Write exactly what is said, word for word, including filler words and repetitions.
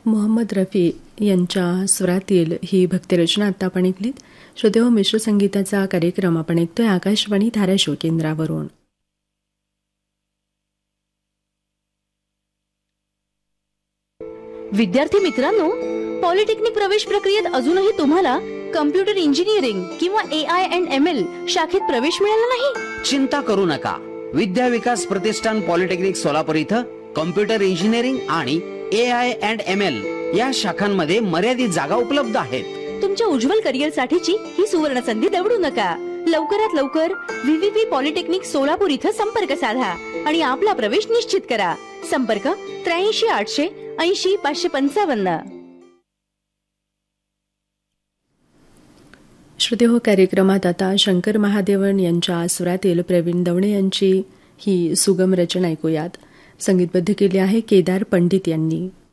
मोहम्मद रफी यांच्या स्वरातील ही भक्तिरचना आता आपण ऐकलीत. श्रोतेहो, मिश्र संगीताचा कार्यक्रम आपण ऐकतोय आकाशवाणी धाराशिव केंद्रावरून. विद्यार्थी मित्रांनो, पॉलिटेक्निक प्रवेश प्रक्रियेत अजूनही तुम्हाला कम्प्युटर इंजिनिअरिंग किंवा ए आय अँड एम एल शाखेत प्रवेश मिळाला नाही? चिंता करू नका. विद्या विकास प्रतिष्ठान पॉलिटेक्निक सोलापूर इथं कम्प्युटर इंजिनिअरिंग आणि ए आय अँड एम एल या शाखांमध्ये मर्यादित जागा उपलब्ध आहेत. तुमच्या उज्ज्वल करिअर साठीची ही सुवर्ण संधी दवडू नका. लवकरात लवकर व्हीव्हीपी पॉलिटेक्निक सोलापूर इथं संपर्क साधा आणि आपला प्रवेश निश्चित करा. संपर्क त्र्याऐंशी आठशे ऐंशी पाचशे पंचावन्न. श्रोतेहो, कार्यक्रमात आता शंकर महादेवन यांच्या स्वरातील प्रवीण दवणे यांची ही सुगम रचना ऐकूयात. संगीतबद्ध केली आहे केदार पंडित यांनी.